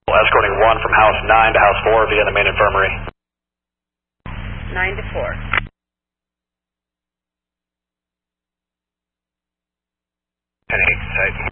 Escorting 1 from house 9 to house 4 via the main infirmary. 9 to 4. 10-8,